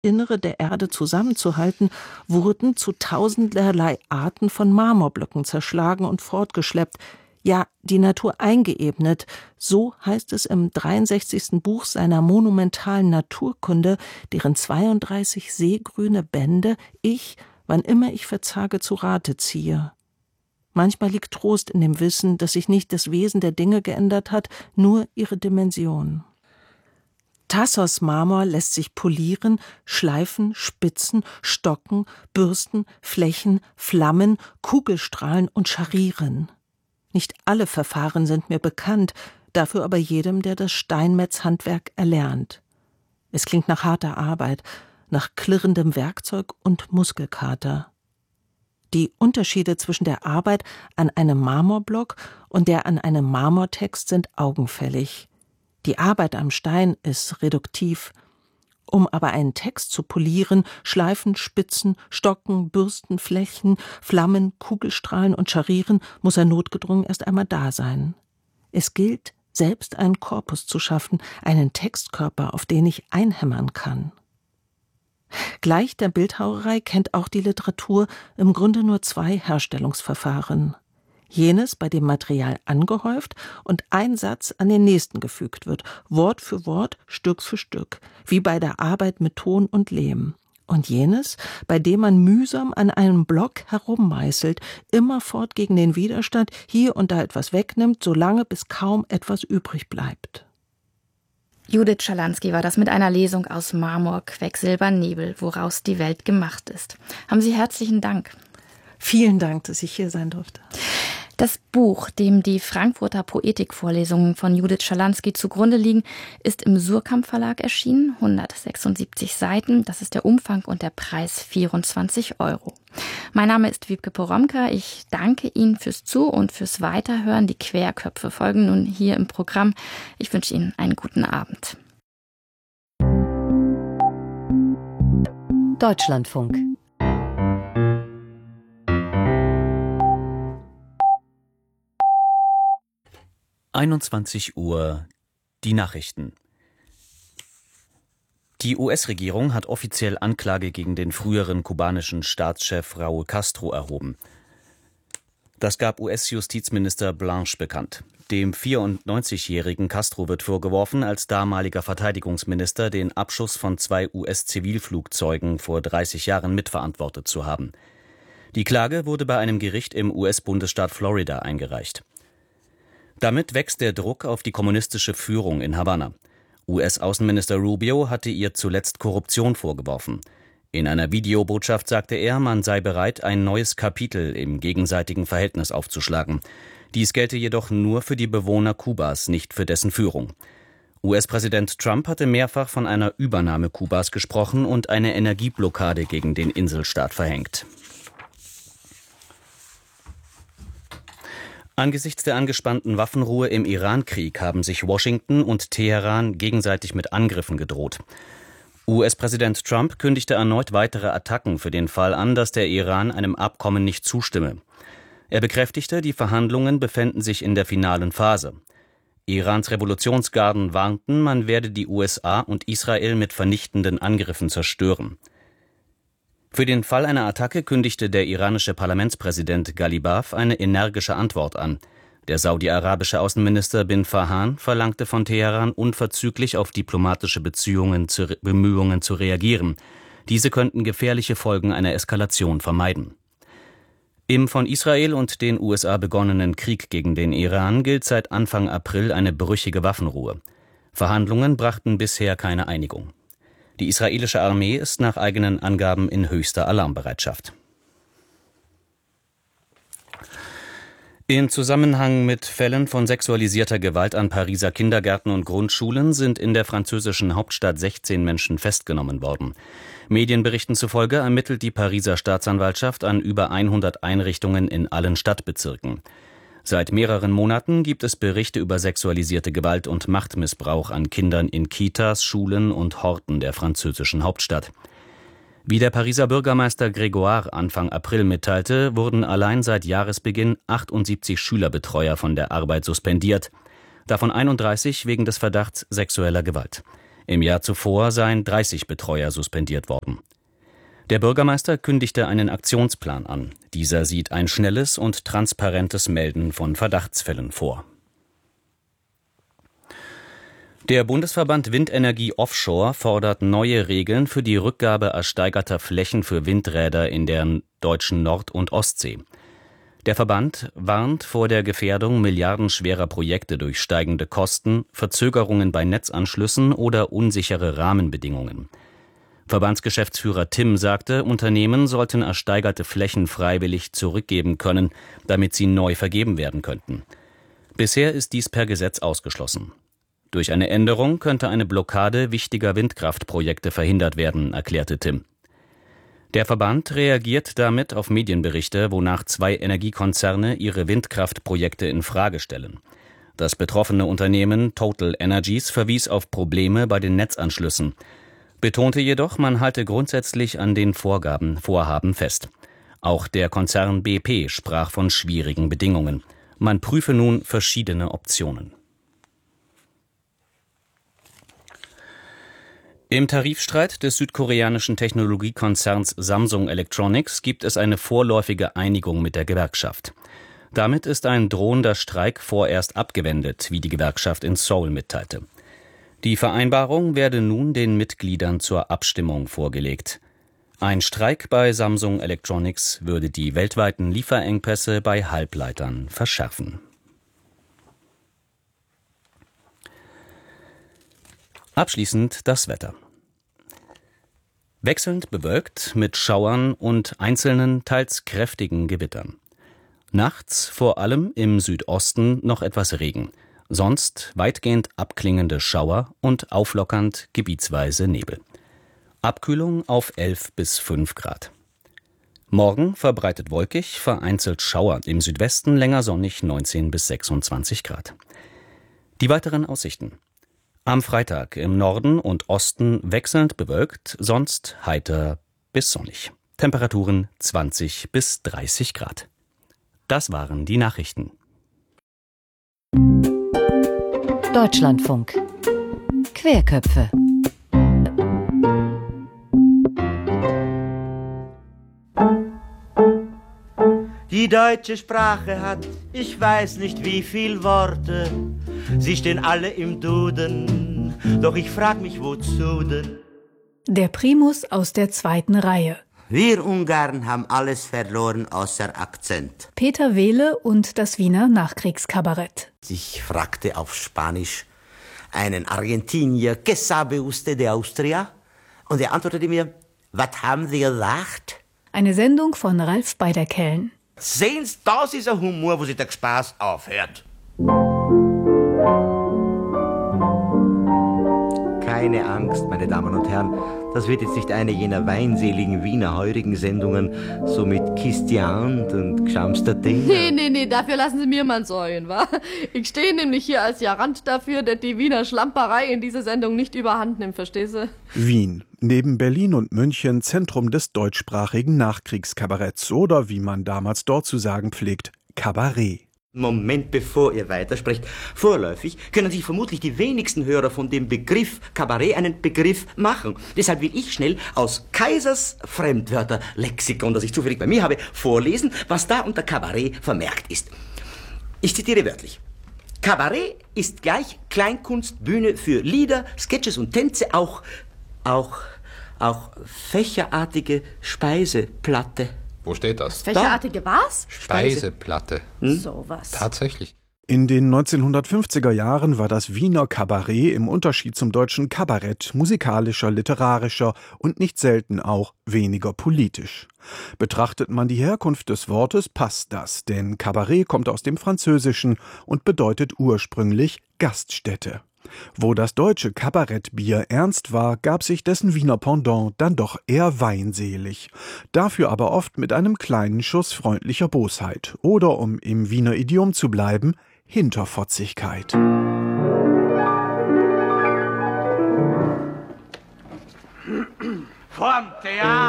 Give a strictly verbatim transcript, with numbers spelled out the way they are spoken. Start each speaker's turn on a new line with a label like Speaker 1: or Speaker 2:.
Speaker 1: Innere der Erde zusammenzuhalten, wurden zu tausenderlei Arten von Marmorblöcken zerschlagen und fortgeschleppt, ja, die Natur eingeebnet, so heißt es im dreiundsechzigsten Buch seiner monumentalen Naturkunde, deren zweiunddreißig seegrüne Bände ich, wann immer ich verzage, zu Rate ziehe. Manchmal liegt Trost in dem Wissen, dass sich nicht das Wesen der Dinge geändert hat, nur ihre Dimension. Thasos-Marmor lässt sich polieren, schleifen, spitzen, stocken, bürsten, flächen, flammen, Kugelstrahlen und scharieren. Nicht alle Verfahren sind mir bekannt, dafür aber jedem, der das Steinmetzhandwerk erlernt. Es klingt nach harter Arbeit, nach klirrendem Werkzeug und Muskelkater. Die Unterschiede zwischen der Arbeit an einem Marmorblock und der an einem Marmortext sind augenfällig. Die Arbeit am Stein ist reduktiv. Um aber einen Text zu polieren, schleifen, spitzen, stocken, bürsten, flechten, flammen, Kugelstrahlen und scharieren, muss er notgedrungen erst einmal da sein. Es gilt, selbst einen Korpus zu schaffen, einen Textkörper, auf den ich einhämmern kann. Gleich der Bildhauerei kennt auch die Literatur im Grunde nur zwei Herstellungsverfahren. Jenes, bei dem Material angehäuft und ein Satz an den nächsten gefügt wird, Wort für Wort, Stück für Stück, wie bei der Arbeit mit Ton und Lehm. Und jenes, bei dem man mühsam an einem Block herummeißelt, immerfort gegen den Widerstand, hier und da etwas wegnimmt, solange bis kaum etwas übrig bleibt.
Speaker 2: Judith Schalansky war das mit einer Lesung aus Marmor, Quecksilber, Nebel, woraus die Welt gemacht ist. Haben Sie herzlichen Dank.
Speaker 1: Vielen Dank, dass ich hier sein durfte.
Speaker 2: Das Buch, dem die Frankfurter Poetikvorlesungen von Judith Schalansky zugrunde liegen, ist im Suhrkamp Verlag erschienen, hundertsechsundsiebzig Seiten. Das ist der Umfang und der Preis vierundzwanzig Euro. Mein Name ist Wiebke Poromka. Ich danke Ihnen fürs Zu- und fürs Weiterhören. Die Querköpfe folgen nun hier im Programm. Ich wünsche Ihnen einen guten Abend.
Speaker 3: Deutschlandfunk.
Speaker 4: einundzwanzig Uhr, die Nachrichten. Die U S-Regierung hat offiziell Anklage gegen den früheren kubanischen Staatschef Raúl Castro erhoben. Das gab U S-Justizminister Blanche bekannt. Dem vierundneunzigjährigen Castro wird vorgeworfen, als damaliger Verteidigungsminister den Abschuss von zwei U S-Zivilflugzeugen vor dreißig Jahren mitverantwortet zu haben. Die Klage wurde bei einem Gericht im U S-Bundesstaat Florida eingereicht. Damit wächst der Druck auf die kommunistische Führung in Havanna. U S-Außenminister Rubio hatte ihr zuletzt Korruption vorgeworfen. In einer Videobotschaft sagte er, man sei bereit, ein neues Kapitel im gegenseitigen Verhältnis aufzuschlagen. Dies gelte jedoch nur für die Bewohner Kubas, nicht für dessen Führung. U S-Präsident Trump hatte mehrfach von einer Übernahme Kubas gesprochen und eine Energieblockade gegen den Inselstaat verhängt. Angesichts der angespannten Waffenruhe im Iran-Krieg haben sich Washington und Teheran gegenseitig mit Angriffen gedroht. U S-Präsident Trump kündigte erneut weitere Attacken für den Fall an, dass der Iran einem Abkommen nicht zustimme. Er bekräftigte, die Verhandlungen befänden sich in der finalen Phase. Irans Revolutionsgarden warnten, man werde die U S A und Israel mit vernichtenden Angriffen zerstören. Für den Fall einer Attacke kündigte der iranische Parlamentspräsident Ghalibaf eine energische Antwort an. Der saudi-arabische Außenminister bin Farhan verlangte von Teheran, unverzüglich auf diplomatische Beziehungen zu, Bemühungen zu reagieren. Diese könnten gefährliche Folgen einer Eskalation vermeiden. Im von Israel und den U S A begonnenen Krieg gegen den Iran gilt seit Anfang April eine brüchige Waffenruhe. Verhandlungen brachten bisher keine Einigung. Die israelische Armee ist nach eigenen Angaben in höchster Alarmbereitschaft. In Zusammenhang mit Fällen von sexualisierter Gewalt an Pariser Kindergärten und Grundschulen sind in der französischen Hauptstadt sechzehn Menschen festgenommen worden. Medienberichten zufolge ermittelt die Pariser Staatsanwaltschaft an über hundert Einrichtungen in allen Stadtbezirken. Seit mehreren Monaten gibt es Berichte über sexualisierte Gewalt und Machtmissbrauch an Kindern in Kitas, Schulen und Horten der französischen Hauptstadt. Wie der Pariser Bürgermeister Grégoire Anfang April mitteilte, wurden allein seit Jahresbeginn achtundsiebzig Schülerbetreuer von der Arbeit suspendiert, davon einunddreißig wegen des Verdachts sexueller Gewalt. Im Jahr zuvor seien dreißig Betreuer suspendiert worden. Der Bürgermeister kündigte einen Aktionsplan an. Dieser sieht ein schnelles und transparentes Melden von Verdachtsfällen vor. Der Bundesverband Windenergie Offshore fordert neue Regeln für die Rückgabe ersteigerter Flächen für Windräder in der deutschen Nord- und Ostsee. Der Verband warnt vor der Gefährdung milliardenschwerer Projekte durch steigende Kosten, Verzögerungen bei Netzanschlüssen oder unsichere Rahmenbedingungen. Verbandsgeschäftsführer Timm sagte, Unternehmen sollten ersteigerte Flächen freiwillig zurückgeben können, damit sie neu vergeben werden könnten. Bisher ist dies per Gesetz ausgeschlossen. Durch eine Änderung könnte eine Blockade wichtiger Windkraftprojekte verhindert werden, erklärte Timm. Der Verband reagiert damit auf Medienberichte, wonach zwei Energiekonzerne ihre Windkraftprojekte in Frage stellen. Das betroffene Unternehmen Total Energies verwies auf Probleme bei den Netzanschlüssen, betonte jedoch, man halte grundsätzlich an den Vorgaben, Vorhaben fest. Auch der Konzern B P sprach von schwierigen Bedingungen. Man prüfe nun verschiedene Optionen. Im Tarifstreit des südkoreanischen Technologiekonzerns Samsung Electronics gibt es eine vorläufige Einigung mit der Gewerkschaft. Damit ist ein drohender Streik vorerst abgewendet, wie die Gewerkschaft in Seoul mitteilte. Die Vereinbarung werde nun den Mitgliedern zur Abstimmung vorgelegt. Ein Streik bei Samsung Electronics würde die weltweiten Lieferengpässe bei Halbleitern verschärfen. Abschließend das Wetter. Wechselnd bewölkt mit Schauern und einzelnen, teils kräftigen Gewittern. Nachts vor allem im Südosten noch etwas Regen, sonst weitgehend abklingende Schauer und auflockernd gebietsweise Nebel. Abkühlung auf elf bis fünf Grad. Morgen verbreitet wolkig, vereinzelt Schauer, im Südwesten länger sonnig neunzehn bis sechsundzwanzig Grad. Die weiteren Aussichten. Am Freitag im Norden und Osten wechselnd bewölkt, sonst heiter bis sonnig. Temperaturen zwanzig bis dreißig Grad. Das waren die Nachrichten.
Speaker 3: Deutschlandfunk. Querköpfe.
Speaker 5: Die deutsche Sprache hat, ich weiß nicht wie viel Worte. Sie stehen alle im Duden, doch ich frag mich, wozu denn?
Speaker 6: Der Primus aus der zweiten Reihe.
Speaker 5: Wir Ungarn haben alles verloren außer Akzent.
Speaker 6: Peter Wehle und das Wiener Nachkriegskabarett.
Speaker 5: Ich fragte auf Spanisch einen Argentinier, ¿Qué sabe usted de Austria? Und er antwortete mir, was haben Sie gesagt?
Speaker 6: Eine Sendung von Ralf Beiderkellen.
Speaker 5: Sehen Sie, das ist ein Humor, wo sich der Spaß aufhört. Keine Angst, meine Damen und Herren, das wird jetzt nicht eine jener weinseligen Wiener heurigen Sendungen, so mit Kistiant und Gschamster Ding.
Speaker 7: Nee, nee, nee, dafür lassen Sie mir mal säuen, wa? Ich stehe nämlich hier als Garant dafür, dass die Wiener Schlamperei in dieser Sendung nicht überhand nimmt, verstehst du?
Speaker 8: Wien, neben Berlin und München Zentrum des deutschsprachigen Nachkriegskabaretts oder, wie man damals dort zu sagen pflegt, Kabarett.
Speaker 5: Moment, bevor ihr weitersprecht. Vorläufig können sich vermutlich die wenigsten Hörer von dem Begriff Kabarett einen Begriff machen. Deshalb will ich schnell aus Kaisers Fremdwörterlexikon, das ich zufällig bei mir habe, vorlesen, was da unter Kabarett vermerkt ist. Ich zitiere wörtlich. Kabarett ist gleich Kleinkunstbühne für Lieder, Sketches und Tänze, auch, auch, auch fächerartige Speiseplatte.
Speaker 9: Wo steht das?
Speaker 7: Fächerartige was?
Speaker 9: Speiseplatte.
Speaker 7: Hm? So was.
Speaker 9: Tatsächlich.
Speaker 8: In den neunzehnhundertfünfziger Jahren war das Wiener Kabarett im Unterschied zum deutschen Kabarett musikalischer, literarischer und nicht selten auch weniger politisch. Betrachtet man die Herkunft des Wortes, passt das, denn Kabarett kommt aus dem Französischen und bedeutet ursprünglich Gaststätte. Wo das deutsche Kabarettbier ernst war, gab sich dessen Wiener Pendant dann doch eher weinselig. Dafür aber oft mit einem kleinen Schuss freundlicher Bosheit oder, um im Wiener Idiom zu bleiben, Hinterfotzigkeit.
Speaker 5: Vom Theater